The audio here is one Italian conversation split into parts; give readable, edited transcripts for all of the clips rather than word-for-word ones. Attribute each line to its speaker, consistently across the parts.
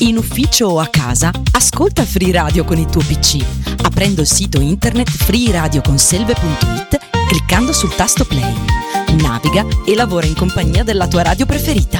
Speaker 1: In ufficio o a casa, ascolta Free Radio con il tuo PC, aprendo il sito internet freeradioconselve.it, cliccando sul tasto play. Naviga e lavora in compagnia della tua radio preferita.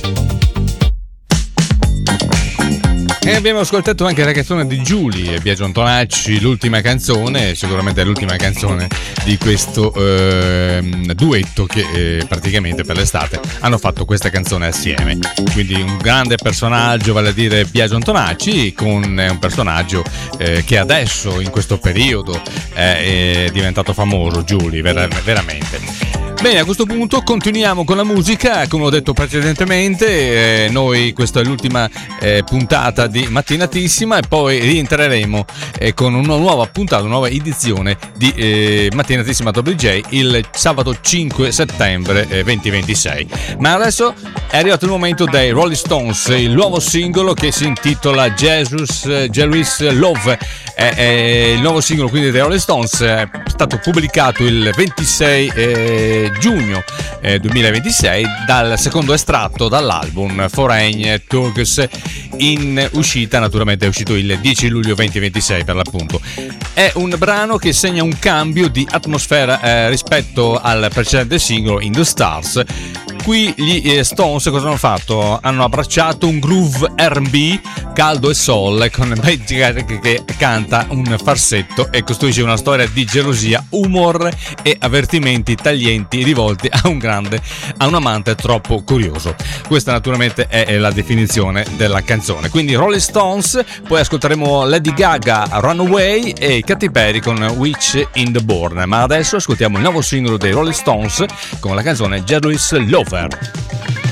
Speaker 2: E abbiamo ascoltato anche la canzone di Giulia e Biagio Antonacci, l'ultima canzone, sicuramente l'ultima canzone di questo duetto che praticamente per l'estate hanno fatto questa canzone assieme. Quindi un grande personaggio, vale a dire Biagio Antonacci, con un personaggio che adesso in questo periodo è diventato famoso, Giulia, veramente. Bene, a questo punto continuiamo con la musica, come ho detto precedentemente, noi questa è l'ultima puntata di Mattinatissima e poi rientreremo con una nuova puntata, una nuova edizione di Mattinatissima WJ il sabato 5 settembre 2026. Ma adesso è arrivato il momento dei Rolling Stones, il nuovo singolo che si intitola Jesus Love. È il nuovo singolo quindi dei Rolling Stones, è stato pubblicato il 26 giugno 2026 dal secondo estratto dall'album Foreign Turks, in uscita, naturalmente è uscito il 10 luglio 2026 per l'appunto. È un brano che segna un cambio di atmosfera rispetto al precedente singolo In the Stars. Qui gli Stones cosa hanno fatto? Hanno abbracciato un groove R&B caldo e soul con Magic che canta un farsetto e costruisce una storia di gelosia, humor e avvertimenti taglienti rivolti a un amante troppo curioso. Questa naturalmente è la definizione della canzone. Quindi Rolling Stones, poi ascolteremo Lady Gaga Runaway e Katy Perry con Witch in the Born. Ma adesso ascoltiamo il nuovo singolo dei Rolling Stones con la canzone Jesus Lover.